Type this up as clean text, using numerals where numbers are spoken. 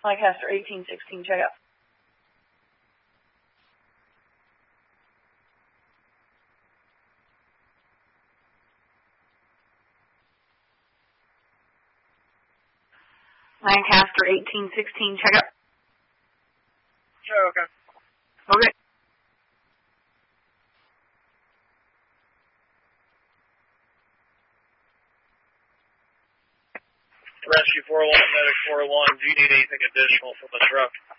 Lancaster 1816, check out. Lancaster 1816, check out. Sure, okay. Okay. Rescue 401, Medic 401, do you need anything additional from the truck?